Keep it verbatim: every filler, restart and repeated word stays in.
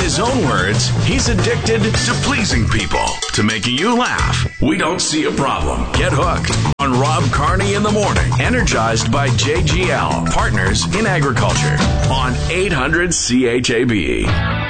his own words, he's addicted to pleasing people, to making you laugh. We don't see a problem. Get hooked on Rob Carney in the morning. Energized by J G L, Partners in Agriculture, on eight hundred C H A B.